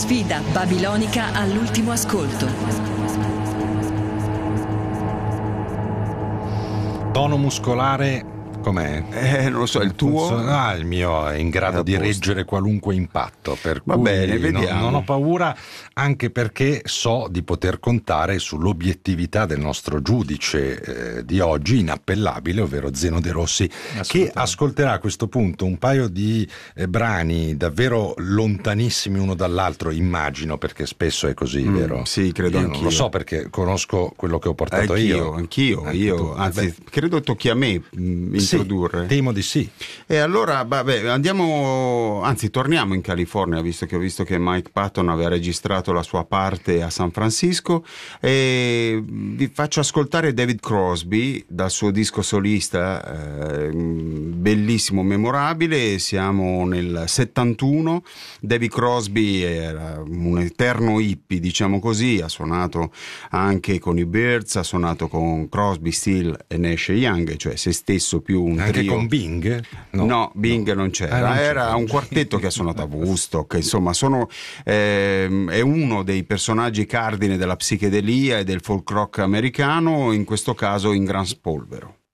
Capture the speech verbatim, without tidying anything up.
Sfida babilonica all'ultimo ascolto. Tono muscolare com'è? Eh, non lo so, il tuo? Ah, il mio è in grado È di posto. reggere qualunque impatto, per Va cui bene, non, vediamo. non ho paura, anche perché so di poter contare sull'obiettività del nostro giudice eh, di oggi, inappellabile, ovvero Zeno De Rossi, che ascolterà a questo punto un paio di eh, brani davvero lontanissimi uno dall'altro, immagino, perché spesso è così, Mm, vero? sì, credo Io anch'io. Non lo so perché conosco quello che ho portato Anch'io, io. anch'io, Anche io, tu. anzi, Beh, credo tocchi a me mh, sì, introdurre. temo di sì. E allora, vabbè, andiamo, anzi, torniamo in California, visto che ho visto che Mike Patton aveva registrato la sua parte a San Francisco, e vi faccio ascoltare David Crosby dal suo disco solista, eh, bellissimo, memorabile. Siamo nel settantuno. David Crosby era un eterno hippie, diciamo così, ha suonato anche con i Byrds, ha suonato con Crosby, Steele e Nash Young, cioè se stesso più un Anche trio. con Bing? No, Bing no. non c'era, Eh, non era c'era. un quartetto che ha suonato a Woodstock, insomma sono, ehm, è uno dei personaggi cardine della psichedelia e del folk rock americano, in questo caso in gran spolvero.